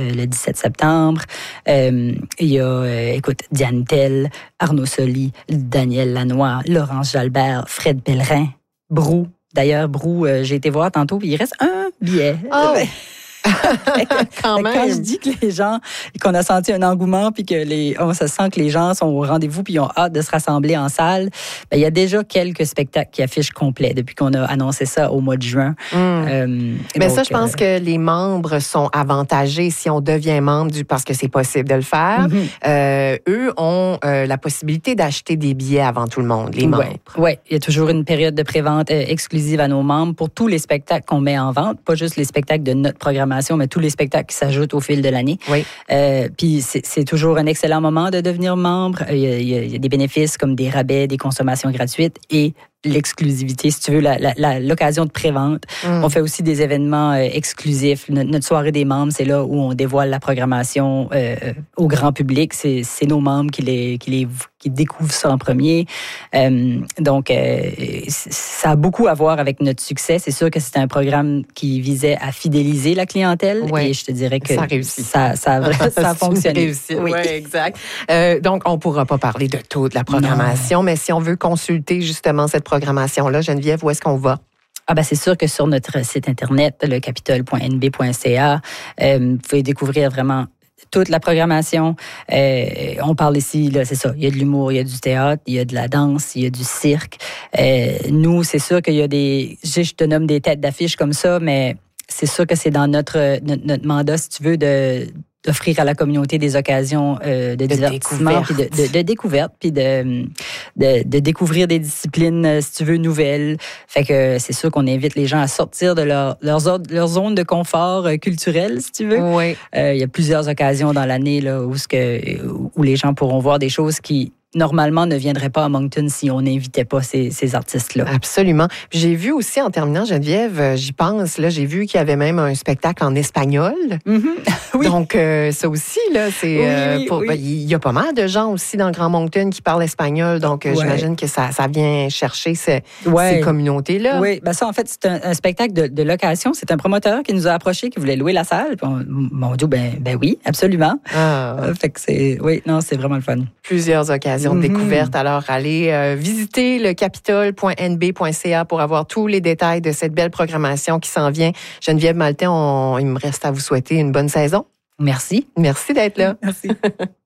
le 17 septembre. Il y a, Diane Tell, Arnaud Soli, Daniel Lanois, Laurence Jalbert, Fred Pellerin, Brou. D'ailleurs, Brou, j'ai été voir tantôt, puis il reste un billet. Oh! Quand je dis que les gens, qu'on a senti un engouement, puis que on se sent que les gens sont au rendez-vous, puis ils ont hâte de se rassembler en salle, il y a déjà quelques spectacles qui affichent complet depuis qu'on a annoncé ça au mois de juin. Mais ça, je pense que les membres sont avantagés si on devient membre parce que c'est possible de le faire. Eux ont la possibilité d'acheter des billets avant tout le monde, les membres. Oui, il y a toujours une période de prévente exclusive à nos membres pour tous les spectacles qu'on met en vente, pas juste les spectacles de notre programmation, mais tous les spectacles qui s'ajoutent au fil de l'année. Oui. Puis c'est toujours un excellent moment de devenir membre. Il y a des bénéfices comme des rabais, des consommations gratuites et l'exclusivité, si tu veux, l'occasion de prévente. On fait aussi des événements exclusifs. Notre soirée des membres, c'est là où on dévoile la programmation au grand public. C'est nos membres qui découvrent ça en premier. Donc, ça a beaucoup à voir avec notre succès. C'est sûr que c'était un programme qui visait à fidéliser la clientèle. Oui. Et je te dirais que ça réussit. Ça a fonctionné. Oui, exact. Donc, on ne pourra pas parler de tout de la programmation, mais si on veut consulter justement cette programmation-là, Geneviève, où est-ce qu'on va? C'est sûr que sur notre site Internet, lecapitole.nb.ca, vous pouvez découvrir vraiment toute la programmation. On parle ici, là, c'est ça, il y a de l'humour, il y a du théâtre, il y a de la danse, il y a du cirque. Nous, c'est sûr qu'il y a je te nomme des têtes d'affiche comme ça, mais c'est sûr que c'est dans notre mandat, si tu veux, d'offrir à la communauté des occasions de divertissement, puis de découverte, puis de découvrir des disciplines, si tu veux, nouvelles. Fait que c'est sûr qu'on invite les gens à sortir de leur zone de confort culturel, si tu veux. Oui. Il y a plusieurs occasions dans l'année là, où les gens pourront voir des choses qui normalement ne viendraient pas à Moncton si on n'invitait pas ces artistes-là. Absolument. Puis j'ai vu aussi, en terminant, Geneviève, j'y pense, là, j'ai vu qu'il y avait même un spectacle en espagnol. Oui. Donc, ça aussi, là, c'est... Il y a pas mal de gens aussi dans le Grand Moncton qui parlent espagnol, donc j'imagine que ça vient chercher ces communautés-là. Oui, ça, en fait, c'est un spectacle de location. C'est un promoteur qui nous a approchés, qui voulait louer la salle. Puis on dit, ben oui, absolument. Fait que c'est vraiment le fun. Plusieurs occasions de découverte. Alors, allez visiter le capitole.nb.ca pour avoir tous les détails de cette belle programmation qui s'en vient. Geneviève Maltais, il me reste à vous souhaiter une bonne saison. Merci. Merci d'être là. Merci.